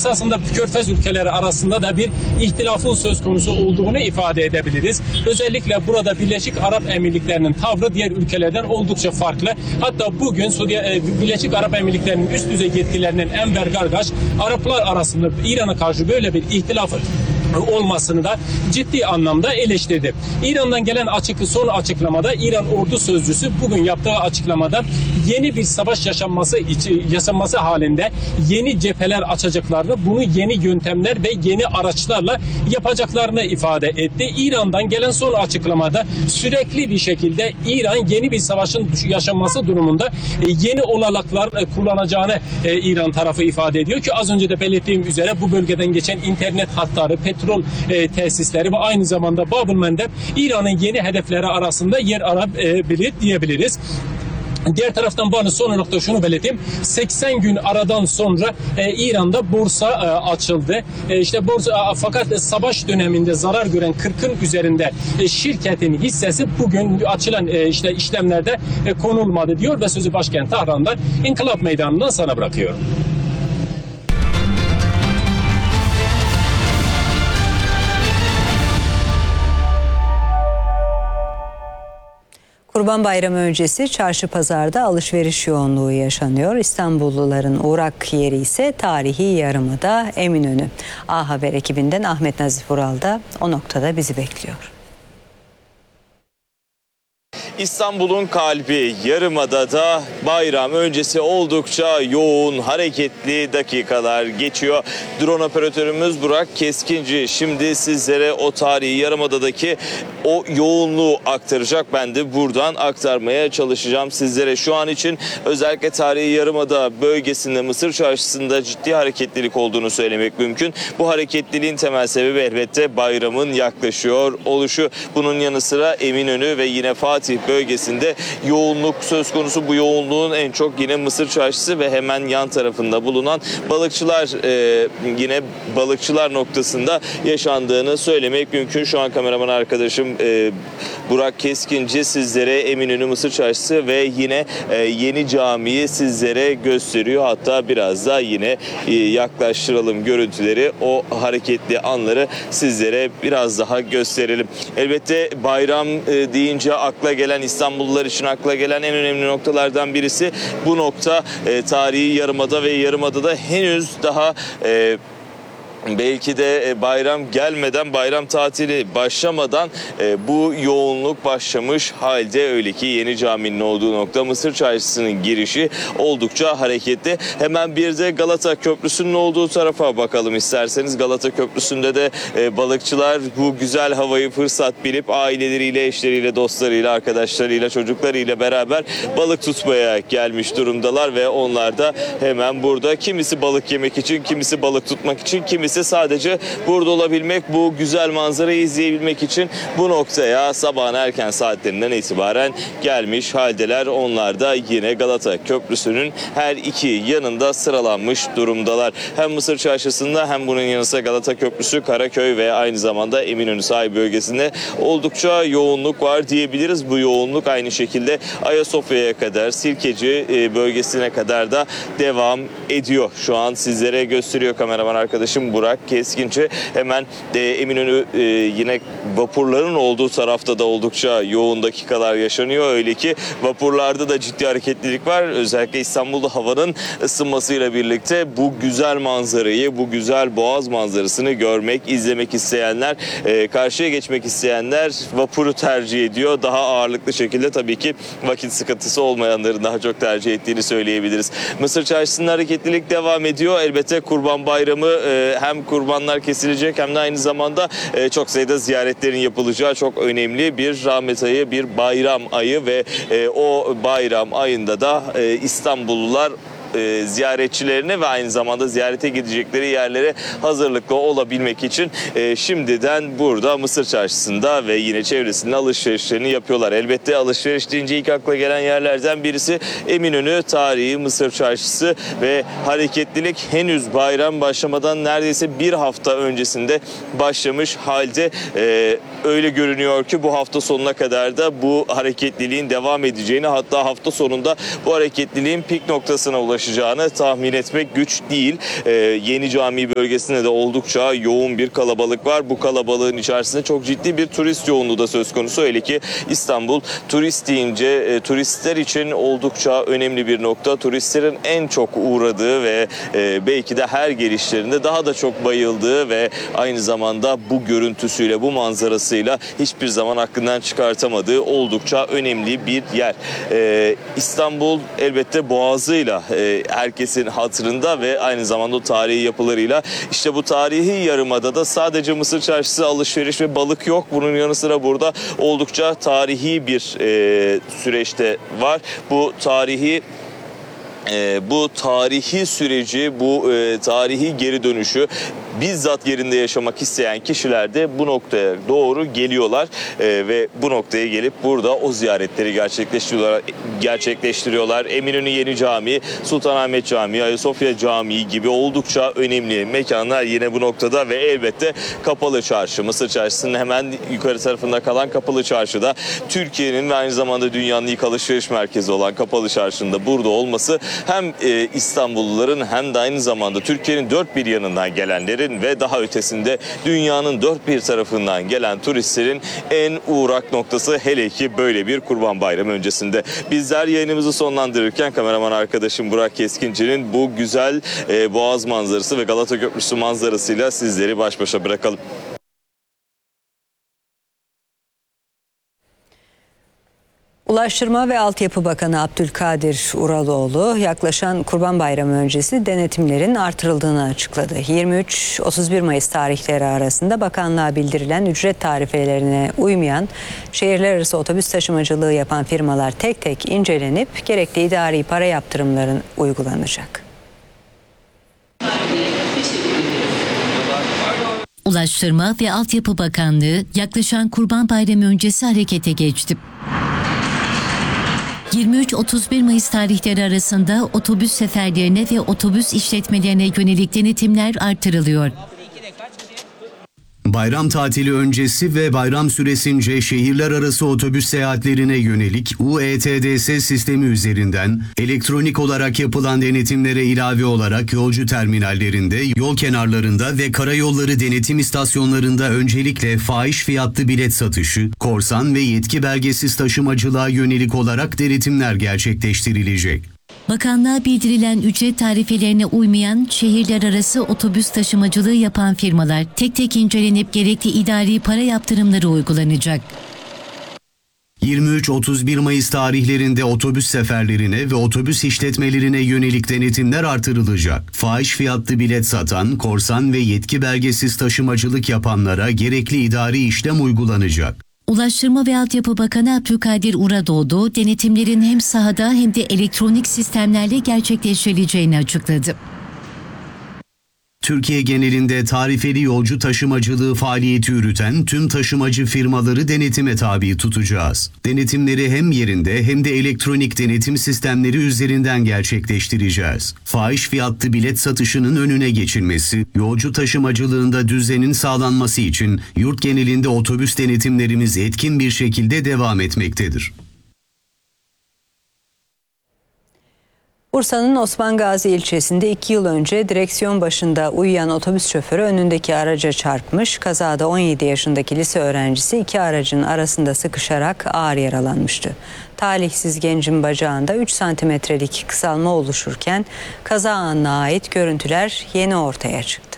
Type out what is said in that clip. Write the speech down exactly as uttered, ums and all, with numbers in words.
esasında Körfez ülkeleri arasında da bir ihtilafın söz konusu olduğunu ifade edebiliriz. Özellikle burada Birleşik Arap Emirlikleri'nin tavrı diğer ülkelerden oldukça farklı. Hatta bugün Suudi, Birleşik Arap Emirlikleri'nin üst düzey yetkililerinin Enver Gargaş, Araplar arasında İran'a karşı böyle bir ihtilafı olmasını da ciddi anlamda eleştirdi. İran'dan gelen açık son açıklamada İran ordu sözcüsü bugün yaptığı açıklamada yeni bir savaş yaşanması yaşanması halinde yeni cepheler açacaklarını, bunu yeni yöntemler ve yeni araçlarla yapacaklarını ifade etti. İran'dan gelen son açıklamada sürekli bir şekilde İran yeni bir savaşın yaşanması durumunda yeni olanaklar kullanacağını İran tarafı ifade ediyor ki az önce de belirttiğim üzere bu bölgeden geçen internet hatları, petrol E, tesisleri ve aynı zamanda Bab-ül Mandeb İran'ın yeni hedefleri arasında yer alabilir diyebiliriz. Diğer taraftan bana son nokta şunu belirteyim. seksen gün aradan sonra e, İran'da borsa e, açıldı. E, işte borsa fakat savaş döneminde zarar gören kırkın üzerinde e, şirketin hissesi bugün açılan e, işte işlemlerde e, konulmadı diyor ve sözü başkent Tahran'dan İnkılap Meydanı'ndan sana bırakıyorum. Kurban Bayramı öncesi çarşı pazarda alışveriş yoğunluğu yaşanıyor. İstanbulluların uğrak yeri ise tarihi Yarımada, Eminönü. A Haber ekibinden Ahmet Nazif Ural da o noktada bizi bekliyor. İstanbul'un kalbi Yarımada'da bayram öncesi oldukça yoğun, hareketli dakikalar geçiyor. Drone operatörümüz Burak Keskinci şimdi sizlere o tarihi Yarımada'daki o yoğunluğu aktaracak. Ben de buradan aktarmaya çalışacağım sizlere. Şu an için özellikle tarihi Yarımada bölgesinde, Mısır Çarşısı'nda ciddi hareketlilik olduğunu söylemek mümkün. Bu hareketliliğin temel sebebi elbette bayramın yaklaşıyor oluşu. Bunun yanı sıra Eminönü ve yine Fatih bölgesinde yoğunluk söz konusu. Bu yoğunluğun en çok yine Mısır Çarşısı ve hemen yan tarafında bulunan balıkçılar e, yine balıkçılar noktasında yaşandığını söylemek mümkün. Şu an kameraman arkadaşım e, Burak Keskinci sizlere Eminönü, Mısır Çarşısı ve yine e, Yeni Cami'yi sizlere gösteriyor. Hatta biraz da yine e, yaklaştıralım görüntüleri, o hareketli anları sizlere biraz daha gösterelim. Elbette bayram e, deyince akla gelen, İstanbullular için akla gelen en önemli noktalardan birisi bu nokta. E, tarihi Yarımada ve Yarımada'da henüz daha e, belki de bayram gelmeden, bayram tatili başlamadan bu yoğunluk başlamış halde. Öyle ki Yeni Cami'nin olduğu nokta, Mısır Çarşısı'nın girişi oldukça hareketli. Hemen bir de Galata Köprüsü'nün olduğu tarafa bakalım isterseniz. Galata Köprüsü'nde de balıkçılar bu güzel havayı fırsat bilip aileleriyle, eşleriyle, dostlarıyla, arkadaşlarıyla, çocuklarıyla beraber balık tutmaya gelmiş durumdalar ve onlar da hemen burada, kimisi balık yemek için, kimisi balık tutmak için, kimisi sadece burada olabilmek, bu güzel manzarayı izleyebilmek için bu noktaya sabahın erken saatlerinden itibaren gelmiş haldeler. Onlar da yine Galata Köprüsü'nün her iki yanında sıralanmış durumdalar. Hem Mısır Çarşısı'nda hem bunun yanı sıra Galata Köprüsü, Karaköy ve aynı zamanda Eminönü sahil bölgesinde oldukça yoğunluk var diyebiliriz. Bu yoğunluk aynı şekilde Ayasofya'ya kadar, Sirkeci bölgesine kadar da devam ediyor. Şu an sizlere gösteriyor kameraman arkadaşım Burak Keskinci. Hemen e, Eminönü e, yine vapurların olduğu tarafta da oldukça yoğun dakikalar yaşanıyor. Öyle ki vapurlarda da ciddi hareketlilik var. Özellikle İstanbul'da havanın ısınmasıyla birlikte bu güzel manzarayı, bu güzel boğaz manzarasını görmek, izlemek isteyenler, e, karşıya geçmek isteyenler vapuru tercih ediyor. Daha ağırlıklı şekilde tabii ki vakit sıkıntısı olmayanların daha çok tercih ettiğini söyleyebiliriz. Mısır Çarşısı'nda hareketlilik devam ediyor. Elbette Kurban Bayramı e, hem kurbanlar kesilecek hem de aynı zamanda e, çok sayıda ziyaretlerin yapılacağı çok önemli bir rahmet ayı, bir bayram ayı ve e, o bayram ayında da e, İstanbullular E, ziyaretçilerine ve aynı zamanda ziyarete gidecekleri yerlere hazırlıklı olabilmek için e, şimdiden burada Mısır Çarşısı'nda ve yine çevresinde alışverişlerini yapıyorlar. Elbette alışveriş deyince ilk akla gelen yerlerden birisi Eminönü, tarihi Mısır Çarşısı ve hareketlilik henüz bayram başlamadan neredeyse bir hafta öncesinde başlamış halde. E, öyle görünüyor ki bu hafta sonuna kadar da bu hareketliliğin devam edeceğini, hatta hafta sonunda bu hareketliliğin pik noktasına ulaşacağını tahmin etmek güç değil. Ee, Yeni Cami bölgesinde de oldukça yoğun bir kalabalık var. Bu kalabalığın içerisinde çok ciddi bir turist yoğunluğu da söz konusu. Öyle ki İstanbul turist deyince e, turistler için oldukça önemli bir nokta. Turistlerin en çok uğradığı ve e, belki de her gelişlerinde daha da çok bayıldığı ve aynı zamanda bu görüntüsüyle, bu manzarasıyla hiçbir zaman aklından çıkartamadığı oldukça önemli bir yer. Ee, İstanbul elbette boğazıyla e, herkesin hatırında ve aynı zamanda o tarihi yapılarıyla. İşte bu tarihi yarımada da sadece Mısır Çarşısı, alışveriş ve balık yok. Bunun yanı sıra burada oldukça tarihi bir e, süreçte var. Bu tarihi Ee, bu tarihi süreci, bu e, tarihi geri dönüşü bizzat yerinde yaşamak isteyen kişiler de bu noktaya doğru geliyorlar ee, ve bu noktaya gelip burada o ziyaretleri gerçekleştiriyorlar. gerçekleştiriyorlar. Eminönü Yeni Camii, Sultanahmet Camii, Ayasofya Camii gibi oldukça önemli mekanlar yine bu noktada ve elbette Kapalı Çarşı. Mısır Çarşısı'nın hemen yukarı tarafında kalan Kapalı Çarşı'da Türkiye'nin ve aynı zamanda dünyanın ilk alışveriş merkezi olan Kapalı Çarşı'nın da burada olması hem e, İstanbulluların hem de aynı zamanda Türkiye'nin dört bir yanından gelenlerin ve daha ötesinde dünyanın dört bir tarafından gelen turistlerin en uğrak noktası, hele ki böyle bir Kurban Bayramı öncesinde. Bizler yayınımızı sonlandırırken kameraman arkadaşım Burak Keskinci'nin bu güzel e, Boğaz manzarası ve Galata Köprüsü manzarasıyla sizleri baş başa bırakalım. Ulaştırma ve Altyapı Bakanı Abdülkadir Uraloğlu yaklaşan Kurban Bayramı öncesi denetimlerin artırıldığını açıkladı. yirmi üç otuz bir Mayıs tarihleri arasında bakanlığa bildirilen ücret tarifelerine uymayan şehirler arası otobüs taşımacılığı yapan firmalar tek tek incelenip gerekli idari para yaptırımların uygulanacak. Ulaştırma ve Altyapı Bakanlığı yaklaşan Kurban Bayramı öncesi harekete geçti. yirmi üç otuz bir Mayıs tarihleri arasında otobüs seferlerine ve otobüs işletmelerine yönelik denetimler artırılıyor. Bayram tatili öncesi ve bayram süresince şehirler arası otobüs seyahatlerine yönelik U E T D S sistemi üzerinden elektronik olarak yapılan denetimlere ilave olarak yolcu terminallerinde, yol kenarlarında ve karayolları denetim istasyonlarında öncelikle fahiş fiyatlı bilet satışı, korsan ve yetki belgesiz taşımacılığa yönelik olarak denetimler gerçekleştirilecek. Bakanlığa bildirilen ücret tarifelerine uymayan şehirler arası otobüs taşımacılığı yapan firmalar tek tek incelenip gerekli idari para yaptırımları uygulanacak. yirmi üç otuz bir Mayıs tarihlerinde otobüs seferlerine ve otobüs işletmelerine yönelik denetimler artırılacak. Fahiş fiyatlı bilet satan, korsan ve yetki belgesiz taşımacılık yapanlara gerekli idari işlem uygulanacak. Ulaştırma ve Altyapı Bakanı Abdülkadir Uraloğlu denetimlerin hem sahada hem de elektronik sistemlerle gerçekleştirileceğini açıkladı. Türkiye genelinde tarifeli yolcu taşımacılığı faaliyeti yürüten tüm taşımacı firmaları denetime tabi tutacağız. Denetimleri hem yerinde hem de elektronik denetim sistemleri üzerinden gerçekleştireceğiz. Fahiş fiyatlı bilet satışının önüne geçilmesi, yolcu taşımacılığında düzenin sağlanması için yurt genelinde otobüs denetimlerimiz etkin bir şekilde devam etmektedir. Bursa'nın Osman Gazi ilçesinde iki yıl önce direksiyon başında uyuyan otobüs şoförü önündeki araca çarpmış. Kazada on yedi yaşındaki lise öğrencisi iki aracın arasında sıkışarak ağır yaralanmıştı. Talihsiz gencin bacağında üç santimetrelik kısalma oluşurken kaza anına ait görüntüler yeni ortaya çıktı.